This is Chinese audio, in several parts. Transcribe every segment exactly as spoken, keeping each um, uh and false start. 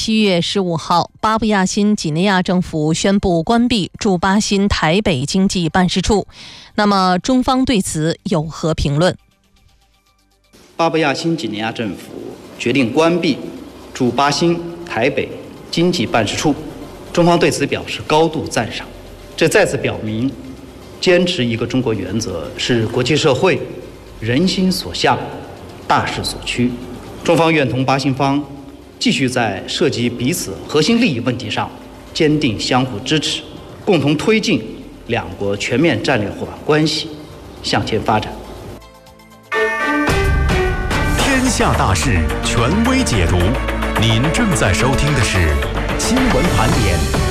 七月十五号，巴布亚新几内亚政府宣布关闭驻巴新台北经济办事处。那么，中方对此有何评论？ 巴布亚新几内亚政府决定关闭驻巴新台北经济办事处，中方对此表示高度赞赏。这再次表明，坚持一个中国原则是国际社会人心所向、大势所趋。中方愿同巴新方继续在涉及彼此核心利益问题上坚定相互支持，共同推进两国全面战略伙伴关系向前发展。 天下大事，权威解读。您正在收听的是新闻盘点。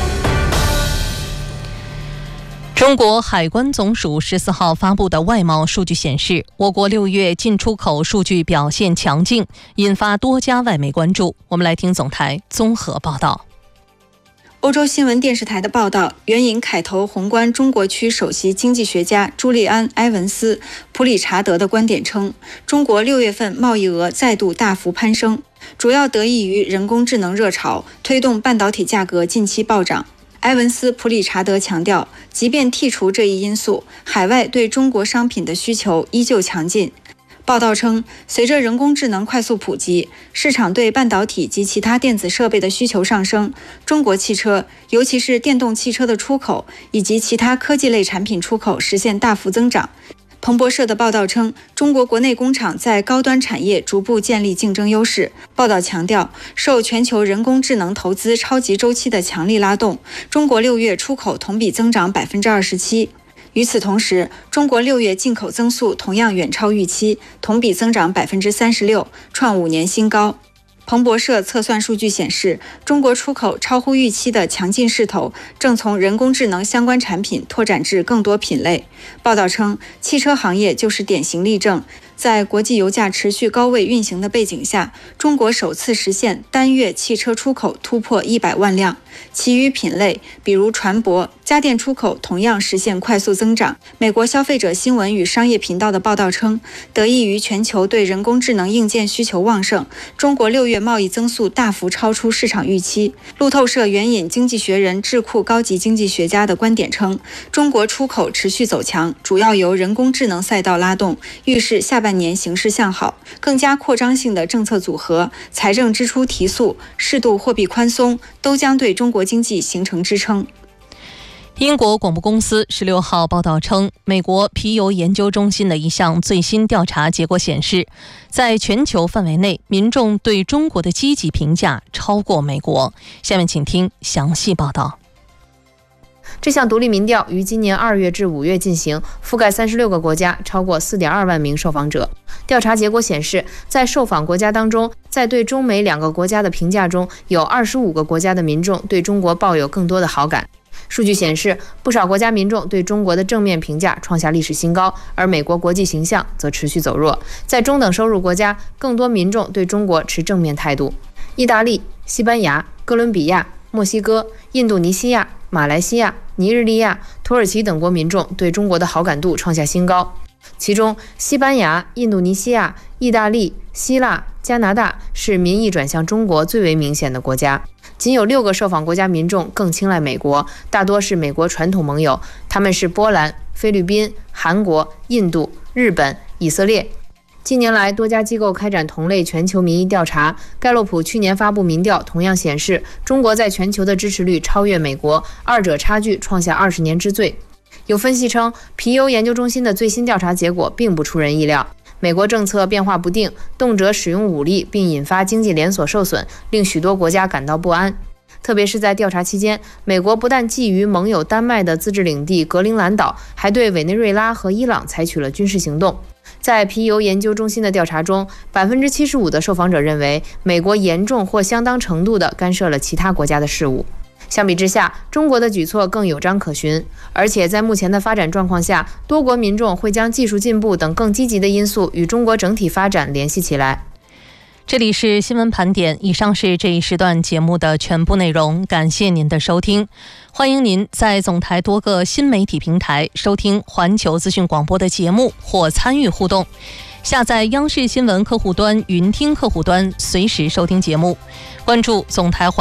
中国海关总署十四号发布的外贸数据显示，我国六月进出口数据表现强劲，引发多家外媒关注。我们来听总台综合报道。 欧洲新闻电视台的报道援引凯投宏观中国区首席经济学家朱利安·埃文斯·普里查德的观点称，中国六月份贸易额再度大幅攀升，主要得益于人工智能热潮，推动半导体价格近期暴涨。埃文斯·普里查德强调，即便剔除这一因素，海外对中国商品的需求依旧强劲。报道称，随着人工智能快速普及，市场对半导体及其他电子设备的需求上升，中国汽车，尤其是电动汽车的出口以及其他科技类产品出口实现大幅增长。彭博社的报道称，中国国内工厂在高端产业逐步建立竞争优势。报道强调，受全球人工智能投资超级周期的强力拉动，中国六月出口同比增长 百分之二十七。与此同时，中国六月进口增速同样远超预期，同比增长 百分之三十六， 创五年新高。彭博社测算数据显示，中国出口超乎预期的强劲势头正从人工智能相关产品拓展至更多品类。报道称，汽车行业就是典型例证。在国际油价持续高位运行的背景下，中国首次实现单月汽车出口突破一百万辆。其余品类，比如船舶、家电出口同样实现快速增长。美国消费者新闻与商业频道的报道称，得益于全球对人工智能硬件需求旺盛，中国六月贸易增速大幅超出市场预期。路透社援引经济学人智库高级经济学家的观点称，中国出口持续走强，主要由人工智能赛道拉动，预示下半年形势向好。更加扩张性的政策组合、财政支出提速、适度货币宽松都将对中国经济形成支撑。 英国广播公司十六号报道称，美国皮尤研究中心的一项最新调查结果显示，在全球范围内，民众对中国的积极评价超过美国。下面请听详细报道。 这项独立民调于今年二月至五月进行，覆盖三十六个国家，超过 四点二万名受访者。调查结果显示，在受访国家当中，在对中美两个国家的评价中，有二十五个国家的民众对中国抱有更多的好感。数据显示，不少国家民众对中国的正面评价创下历史新高，而美国国际形象则持续走弱。在中等收入国家，更多民众对中国持正面态度。意大利、西班牙、哥伦比亚、墨西哥、印度尼西亚、马来西亚、尼日利亚、土耳其等国民众对中国的好感度创下新高。其中，西班牙、印度尼西亚、意大利、希腊、加拿大是民意转向中国最为明显的国家。仅有六个受访国家民众更青睐美国，大多是美国传统盟友，他们是波兰、菲律宾、韩国、印度、日本、以色列。近年来，多家机构开展同类全球民意调查。盖洛普去年发布民调，同样显示中国在全球的支持率超越美国，二者差距创下二十年之最。有分析称，皮尤研究中心的最新调查结果并不出人意料。美国政策变化不定，动辄使用武力，并引发经济连锁受损，令许多国家感到不安。特别是在调查期间，美国不但觊觎盟友丹麦的自治领地格陵兰岛，还对委内瑞拉和伊朗采取了军事行动。在皮尤研究中心的调查中， 百分之七十五 的受访者认为美国严重或相当程度地干涉了其他国家的事务。相比之下，中国的举措更有章可循，而且在目前的发展状况下，多国民众会将技术进步等更积极的因素与中国整体发展联系起来。 这里是新闻盘点，以上是这一时段节目的全部内容，感谢您的收听。欢迎您在总台多个新媒体平台收听环球资讯广播的节目或参与互动。下载央视新闻客户端、云听客户端，随时收听节目。关注总台环